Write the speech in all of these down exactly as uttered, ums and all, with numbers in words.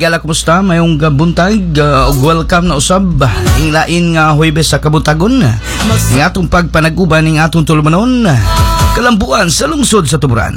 higala, kumusta? Mayong buntag, uh, welcome na usab. Inglain nga Huwebes sa kabutagon. Ng atong pagpanaguban ng atong tulumanon. Kalambuan sa lungsod sa Tuburan.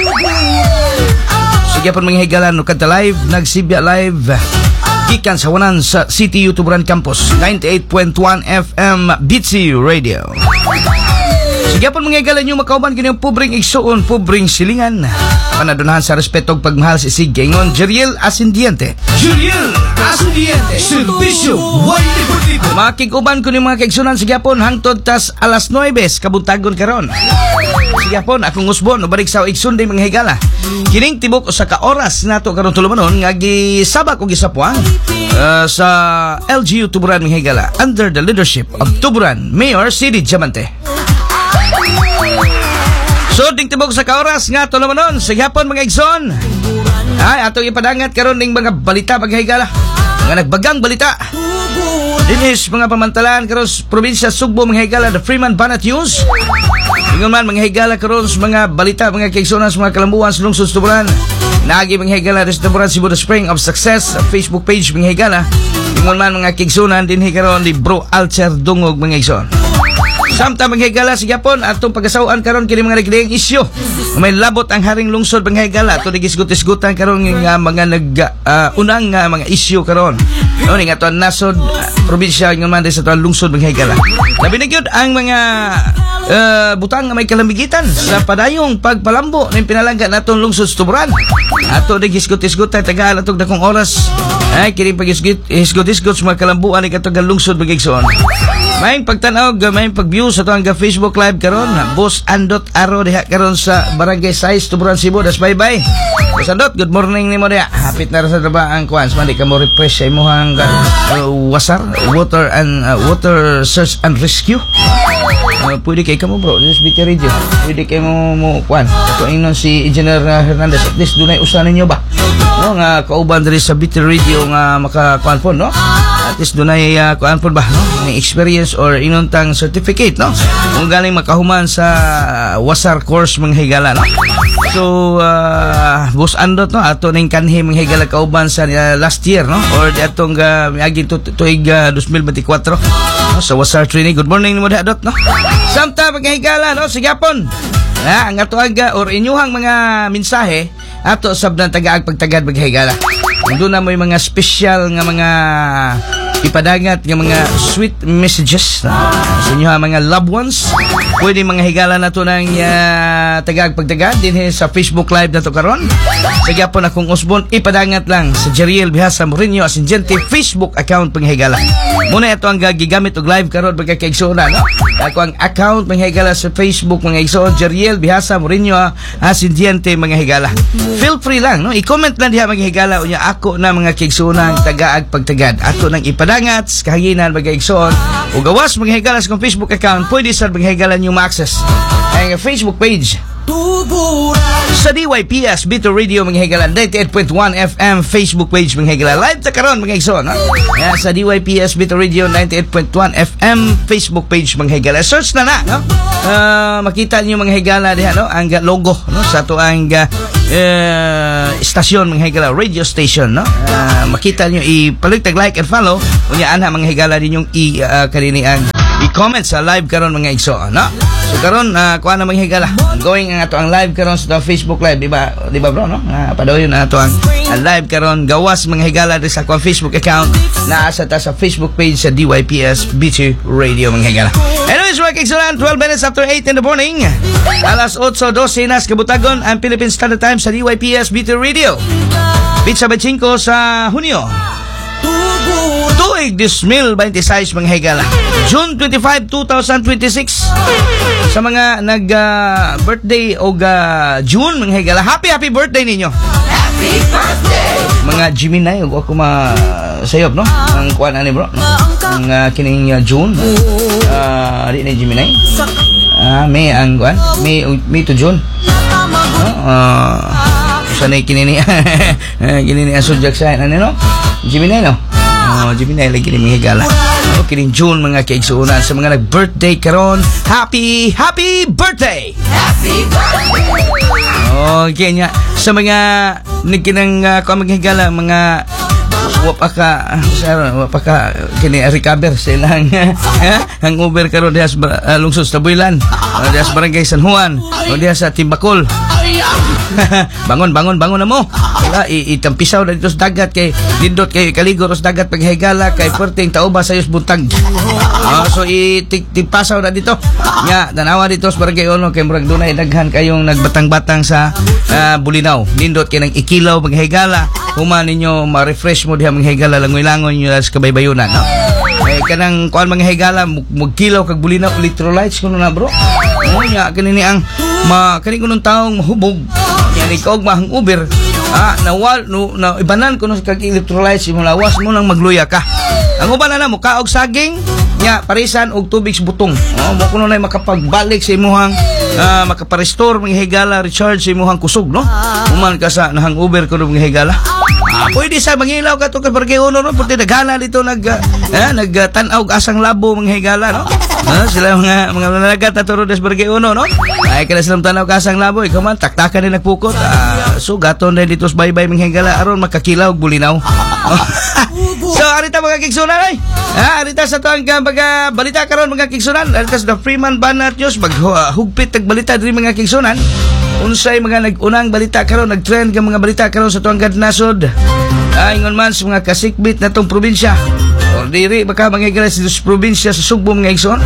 Sige po mga higala, no kanta live, nagsibya live. Gikan sa wanan sa C T U Tuburan Campus, ninety-eight point one F M B T Radio. Sige po mga higala nyo, makauban kanyang pubring igsoon, pubring silingan. Panadunahan sa respetog pagmahal si Sig Gaingon, Jeriel Ascendiente. Jeriel Ascendiente, Servisyo Way Deportivo. Makikuban ko ni mga kaigsunan sa Japon hangtod tas alas nuwebes kabuntagon karon. Sa Japon akong usbon o balik sa igsunday mga higala. Kining tibok sa ka oras nato karon tulumanon nga gisabak og gisapuan uh, sa L G U Tuburan mga higala under the leadership of Tuburan Mayor Sidi Diamante. So ding tibok sa ka oras nga tulumanon sa Japon mga igsoon. Ay atong ipadangat karon ning mga balita mga higala. Mga nagbagang balita. Dinis mga pamantalaan karon sa probinsya Sugbo mga higala, the Freeman Banat News. Ingon man mga higala karon sa mga balita mga kaigsunan sa mga kalambuan sa lungsod Tuburan. Naagi mga higala sa Tuburan Cebu, the Spring of Success Facebook page mga higala. Ingon man mga kaigsunan dinhi karon ni Bro Alcher Dungog mga igsoon. Samtang mga higala sa Japon atong pagasawan karon kini mga nagdayang isyu. May labot ang haring lungsod mga higala ato digisgut-isgutan karon nga mga nag uh, unang nga mga isyu karon. Ano nga to nasod uh, probinsya nga man sa tuang lungsod mga higala. Labi na gyud ang mga uh, butang nga may kalamigitan sa padayong pagpalambo ning pinalangga natong lungsod Tuburan. Ato digisgut-isgutan tagaan atong dakong oras. Ay kini pagisgut-isgut sa mga kalambuan ni katong lungsod mga igsoon. May pagtanaw, may pag-view sa tuwang Facebook Live karon. Boss Andot Aro diha karon sa Barangay Sais, Tuburan, Cebu. Das bye-bye. Boss Andot, good morning ni mo diha. Hapit na sa traba ang kuan. Mandi ka mo refresh sa imuhang uh, wasar, water and uh, water search and rescue. Uh, pwede kay ka mo bro, this B T Radio. Pwede kay mo mo kuan. Ito inon si Engineer Hernandez. At least dunay usa ninyo ba? No nga kauban diri sa B T Radio nga maka-kuan po, no? At least dunay uh, kuan po ba, no? May experience or inuntang certificate, no? Kung galing makahuman sa uh, wasar course mga higala, no? So, uh, Boss Andot, no? Ato ning kanhi mga higala kauban sa uh, last year, no? Or di atong uh, miaging tuig uh, twenty twenty-four, no? Sa wasar training. Good morning ni mo diha, Dot, no? Samta mga higala, no? Sa Japon. Ha, ang ato aga or inyuhang mga mensahe ato sab ng tagaag pagtagad mga higala. Doon na mo yung mga special nga mga ipadagat nga mga sweet messages uh, sa inyo ha, mga loved ones. Pwede mga higala na to ng uh, tagag pagtagad din eh, sa Facebook Live na to karon. Sige po na kung usbon ipadagat lang sa Jeriel Bihasa Morinho Ascendiente Facebook account mga higala. Muna ito ang gigamit og live karon mga kaigsoon, no? Ako ang account mga higala sa Facebook mga igsoon, Jeriel Bihasa Morinho Ascendiente mga higala. Feel free lang, no? I-comment lang diha mga higala unya ako na mga kaigsoon ang tagaag pagtagad. Ato nang ipadangat sa kahanginan mga igsoon. O gawas mga higala sa Facebook account, pwede sa mga higala nyo ma-access ang Facebook page sa D Y P S B T Radio mga higala, ninety-eight point one F M Facebook page mga higala. Live ta karon mga igsoon, no? Yeah, sa D Y P S B T Radio ninety-eight point one F M Facebook page mga higala. Search na na, no? Uh, makita niyo mga higala diha, no? Ang logo, no? Sa to ang uh, uh, stasyon mga higala, radio station, no? Uh, makita niyo ipaligtag like and follow unya ana mga higala din yung i uh, kanini ang i-comment sa live karon mga igsoon, no? So karon uh, kuha na mga higala. Going ang ato ang live karon sa Facebook Live, di ba? Di ba bro, no? Uh, padayon na ato ang uh, live karon gawas mga higala sa akong Facebook account na asa ta sa Facebook page sa D Y P S B T Radio mga higala. Anyways, mga kaigsunan, twelve minutes after eight in the morning. Alas eight twelve na kabutagon ang Philippine Standard Time sa D Y P S B T Radio. Pizza twenty-five sa Hunyo. Tuig Dismil twenty-six mga higala. June twenty-fifth, twenty twenty-six. Sa mga nag uh, birthday o uh, June mga higala, happy happy birthday ninyo. Happy birthday. Mga Gemini o ako ma sayop, no? Ang kuan ani bro, no? Ang uh, kining uh, June. Ah, uh, di na Gemini. Ah, uh, May ang kuan, May May to June. No? Ah, uh, sanay kinini. Kinini ang subject sa ano, no? Gemini, no? Oh, Gemini lagi ni mga higala. Okay, din June mga kaigsuunan sa mga nag-birthday karon. Happy, happy birthday! Happy birthday! Okay nga. Sa mga nagkinang uh, mga higala, mga wa pa ka sir, wa pa ka kini recover sa ilang hangover karon diha sa uh, lungsod sa Builan, uh, diha sa barangay San Juan, o diha sa Timbakol. bangon bangon bangon na mo. Wala itampisaw na dito sa dagat kay lindot kay kaligo sa dagat paghigala kay perting tauba sa yus buntag. Uh, so itipasaw na dito. Nya danawa dito sa barangay Ono kay murag dunay daghan kayong nagbatang-batang sa uh, Bulinaw. Lindot kay nang ikilaw paghigala. Human ninyo ma-refresh mo diha manghigala langoy-langoy nyo sa kabaybayunan, no? Eh kanang kuan manghigala magkilaw kag Bulinaw electrolytes kuno na bro. Mo nya kanini ang ma kani kunong taong mahubog. Yan ikaw mahang Uber. Ah, nawal no na ibanan kuno kag electrolytes mo lawas mo nang magluya ka. Ang uban na mo kaog saging nya parisan og tubig sa butong. Oh, mo kuno nay makapagbalik sa imuhang uh, makaparestore manghigala recharge sa imuhang kusog, no? Human ka sa nahang Uber kuno manghigala. Ah, pwede sa mangilaw ka to kay barangay Uno, no? Pwede naghana dito nag uh, eh, nagtanaw uh, asang labo manghigala, no? Ah, sila mga mga nanagat na turo des barangay Uno, no? Ay kala silang tanaw ka asang labo, ikaw man taktakan din nagpukot. Ah, so gaton din dito sa baybay manghigala aron makakilaw og Bulinaw. So arita mga kigsunan ay. Ah, arita sa tuang mga balita karon mga kigsunan. Arita sa Freeman Banat News maghugpit tag balita diri mga kigsunan. Unsay mga nag-unang balita karon nag-trend nga mga balita karon sa tuang nasod. Ay ingon man sa mga kasikbit natong probinsya. Or diri baka manghigala sa probinsya sa Sugbo mga igsoon.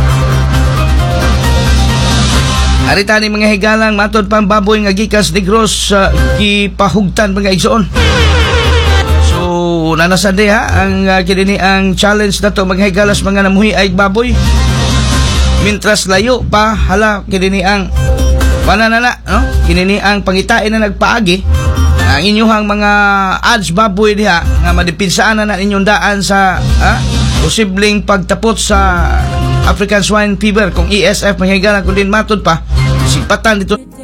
Arita ni mga higalang matod pang baboy nga gikas Negros uh, gipahugtan mga igsoon. So nanasan di ha ang uh, kinini ang challenge na to maghigalas mga namuhi ay baboy. Mintras layo pa hala kinini ang pananana, no? Kinini ang pangitain na nagpaagi ang inyuhang mga ads baboy diha nga madipinsaan na, na inyong daan sa ha, posibleng pagtapot sa African Swine Fever kung E S F manghigala kung din matod pa sipatan dito